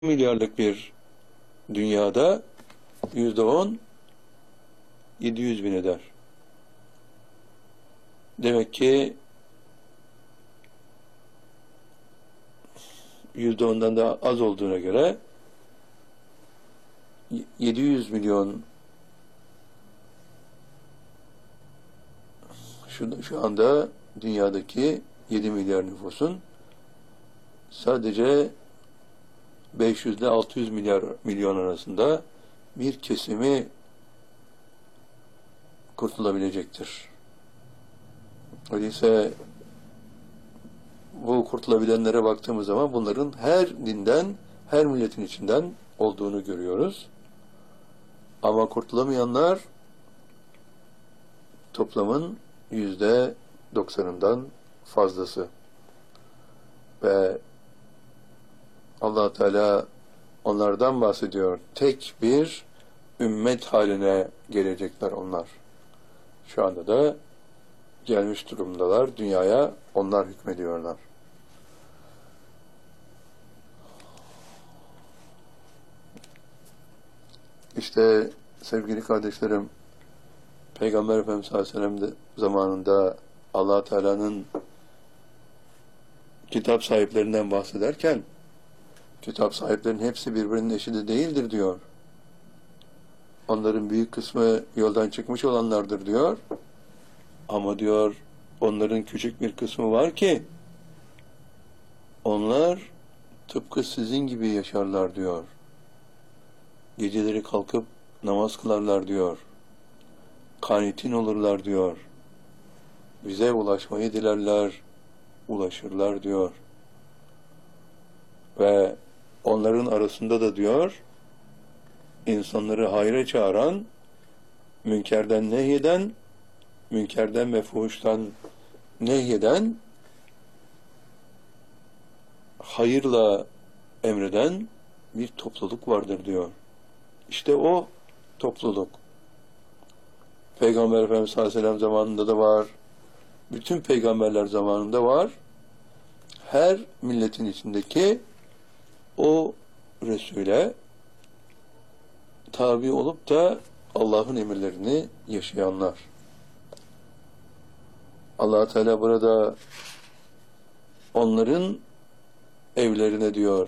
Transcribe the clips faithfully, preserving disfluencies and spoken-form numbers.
milyarlık bir dünyada yüzde on yedi yüz bin eder. Demek ki yüzde ondan daha az olduğuna göre yedi yüz milyon şu, şu anda dünyadaki yedi milyar nüfusun sadece beş yüz ile altı yüz milyar milyon arasında bir kesimi kurtulabilecektir. Öyleyse bu kurtulabilenlere baktığımız zaman bunların her dinden, her milletin içinden olduğunu görüyoruz. Ama kurtulamayanlar toplamın yüzde doksanından fazlası. Ve Allah Teala onlardan bahsediyor. Tek bir ümmet haline gelecekler onlar. Şu anda da gelmiş durumdalar. Dünyaya onlar hükmediyorlar. İşte sevgili kardeşlerim, Peygamber Efendimiz sallallahu aleyhi ve sellem zamanında Allah Teala'nın kitap sahiplerinden bahsederken kitap sahiplerinin hepsi birbirinin eşi de değildir diyor. Onların büyük kısmı yoldan çıkmış olanlardır diyor. Ama diyor onların küçük bir kısmı var ki onlar tıpkı sizin gibi yaşarlar diyor. Geceleri kalkıp namaz kılarlar diyor. Kanitin olurlar diyor. Bize ulaşmayı dilerler, ulaşırlar diyor. Ve onların arasında da diyor, insanları hayra çağıran, münkerden nehyeden, münkerden ve fuhuştan nehyeden, hayırla emreden bir topluluk vardır diyor. İşte o topluluk. Peygamber Efendimiz sallallahu aleyhi ve sellem zamanında da var. Bütün peygamberler zamanında var. Her milletin içindeki o Resul'e tabi olup da Allah'ın emirlerini yaşayanlar. Allah Teala burada onların evlerine diyor,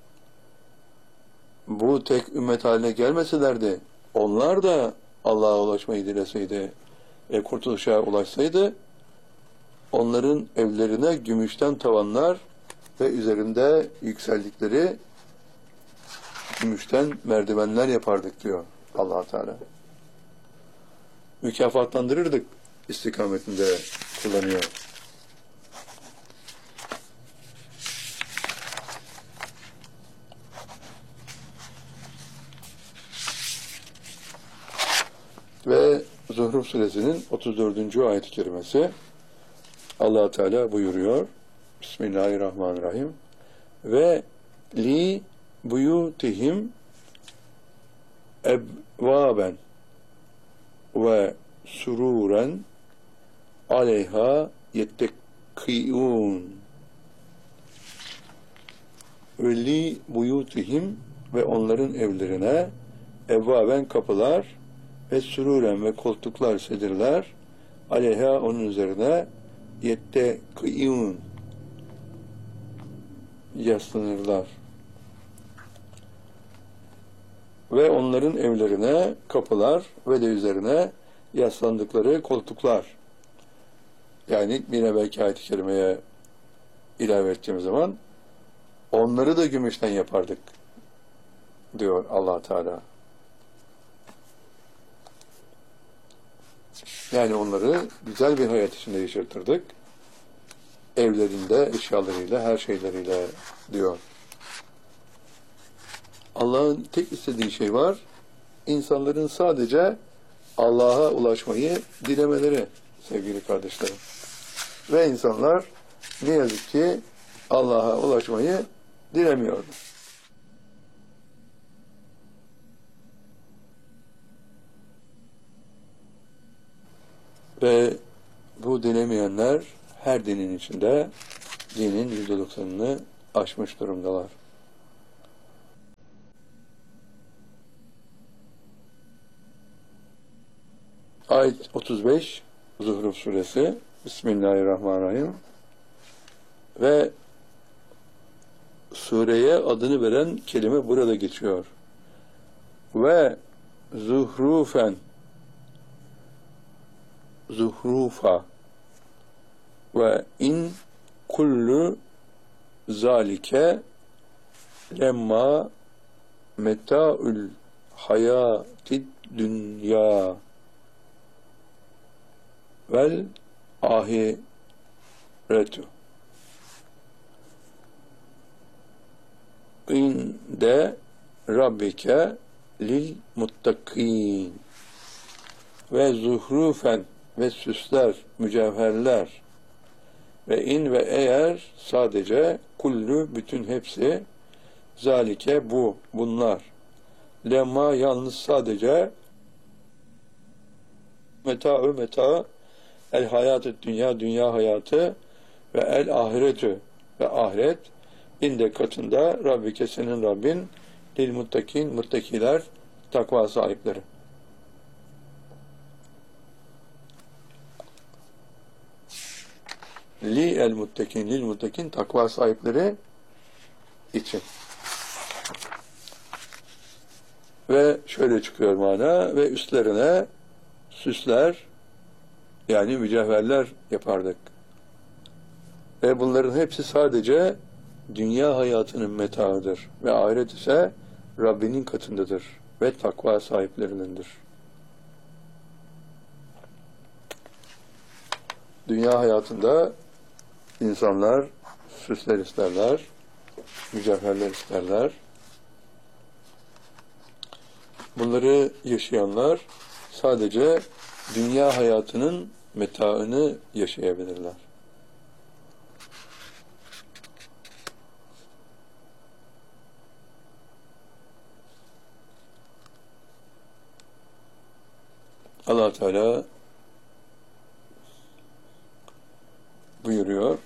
bu tek ümmet haline gelmeselerdi, onlar da Allah'a ulaşmayı dileseydi ve kurtuluşa ulaşsaydı, onların evlerine gümüşten tavanlar ve üzerinde yükseldikleri gümüşten merdivenler yapardık diyor Allah Teala. Mükafatlandırırdık istikametinde kullanıyor. Ve Zuhruf suresinin otuz dördüncü ayet-i kerimesi Allah Teala buyuruyor. Bismillahirrahmanirrahim. Ve li buyutihim ebvaben ve sururen aleyha yettekiyun. Ve li buyutihim ve onların evlerine ebvaben kapılar ve sururen ve koltuklar, sedirler aleyha onun üzerine yettekiyun yaslanırlar. Ve onların evlerine kapılar ve de üzerine yaslandıkları koltuklar. Yani bir evvelki ayet-i kerimeye ilave ettiğimiz zaman onları da gümüşten yapardık diyor Allah Teala. Yani onları güzel bir hayat içinde yaşatırdık. Evlerinde, eşyalarıyla, her şeyleriyle diyor. Allah'ın tek istediği şey var. İnsanların sadece Allah'a ulaşmayı dilemeleri sevgili kardeşlerim. Ve insanlar ne yazık ki Allah'a ulaşmayı dilemiyorlar. Ve bu dilemeyenler her dinin içinde dinin yüzde doksanını aşmış durumdalar. Ayet otuz beş Zuhruf suresi. Bismillahirrahmanirrahim. Ve sureye adını veren kelime burada geçiyor. Ve zuhrufen, zuhrufa ve in kullu zalike lemma meta'ül hayatid dünya vel ahiretu inde rabbike lil muttakin ve zuhrufen ve süsler, mücevherler ve in ve eğer sadece kullu bütün hepsi zalike bu bunlar lemma yalnız sadece meta'u meta el hayatı dünya dünya hayatı ve el ahiretü ve ahiret inde katında Rabbike senin Rabbin lil muttakin muttakiler takva sahipleri. Li el muttakin lil muttakin takva sahipleri için. Ve şöyle çıkıyor mana ve üstlerine süsler yani mücevherler yapardık. Ve bunların hepsi sadece dünya hayatının metaıdır ve ahiret ise Rabbinin katındadır ve takva sahiplerinindir. Dünya hayatında insanlar süsler isterler, mücevherler isterler. Bunları yaşayanlar sadece dünya hayatının metaını yaşayabilirler. Allah Teala buyuruyor.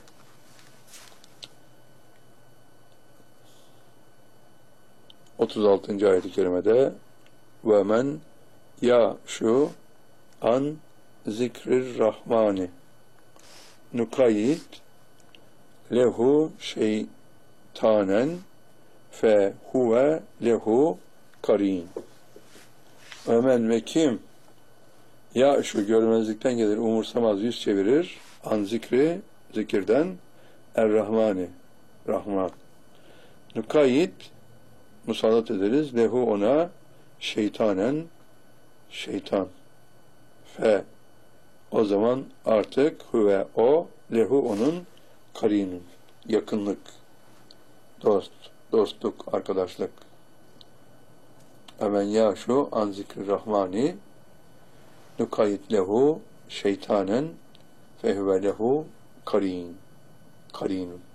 otuz altıncı ayet-i kerimede ve men ya şu an zikrir rahmani nukayyid lehu şeytanen fe huve lehu karin. Ve men ve kim ya şu görmezlikten gelir umursamaz yüz çevirir an zikri zikirden er rahmani Rahman nukayyid musallat ederiz lehu ona şeytanen şeytan fe o zaman artık huve o lehu onun karinun yakınlık dost dostluk arkadaşlık hemen ya şu an zikri rahmani nukayit lehu şeytanen fe huve lehu karin karinun